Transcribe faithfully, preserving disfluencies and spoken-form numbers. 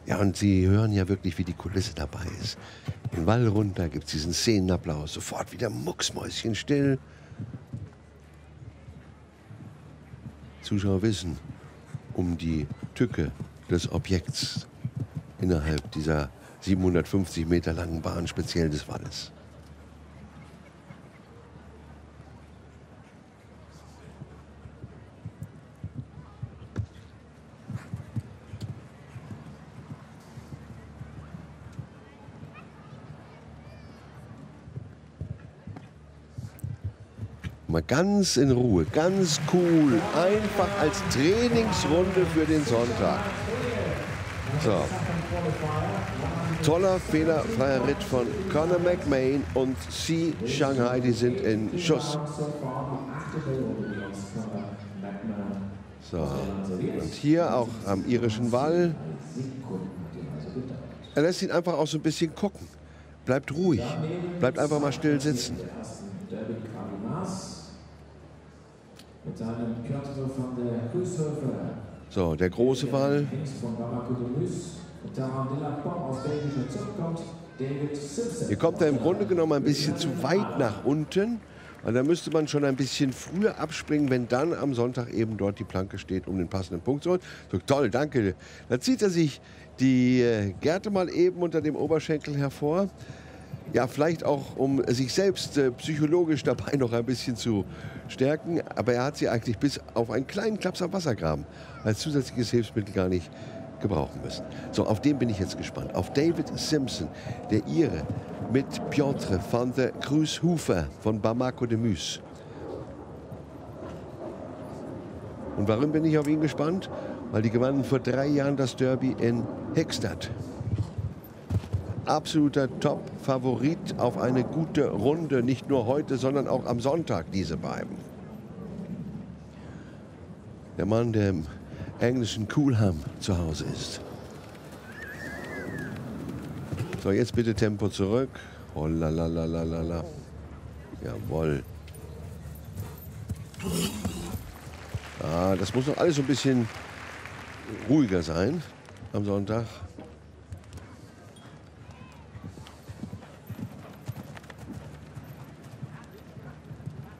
Ja, und Sie hören ja wirklich, wie die Kulisse dabei ist. Den Wall runter gibt es diesen Szenenapplaus, sofort wieder mucksmäuschenstill. Zuschauer wissen um die Tücke des Objekts innerhalb dieser siebenhundertfünfzig Meter langen Bahn, speziell des Walles. Mal ganz in Ruhe, ganz cool, einfach als Trainingsrunde für den Sonntag. So. Toller, fehlerfreier Ritt von Conor McMahon und C. Shanghai, die sind in Schuss. So. Und hier auch am irischen Wall. Er lässt ihn einfach auch so ein bisschen gucken. Bleibt ruhig, bleibt einfach mal still sitzen. So, der große Wall. Hier kommt er im Grunde genommen ein bisschen zu weit nach unten. Und da müsste man schon ein bisschen früher abspringen, wenn dann am Sonntag eben dort die Planke steht, um den passenden Punkt zu holen. So, toll, danke. Da zieht er sich die Gerte mal eben unter dem Oberschenkel hervor. Ja, vielleicht auch, um sich selbst äh, psychologisch dabei noch ein bisschen zu stärken. Aber er hat sie eigentlich bis auf einen kleinen Klaps am Wassergraben als zusätzliches Hilfsmittel gar nicht gebrauchen müssen. So, auf den bin ich jetzt gespannt. Auf David Simpson, der Ire, mit Piotr van der Kruishoeven von Bamako de Muus. Und warum bin ich auf ihn gespannt? Weil die gewannen vor drei Jahren das Derby in Hickstad. Absoluter Top-Favorit auf eine gute Runde, nicht nur heute, sondern auch am Sonntag, diese beiden. Der Mann, der im englischen Coolham zu Hause ist. So, jetzt bitte Tempo zurück. Oh la la la la la la. Jawohl. Ah, das muss noch alles so ein bisschen ruhiger sein am Sonntag.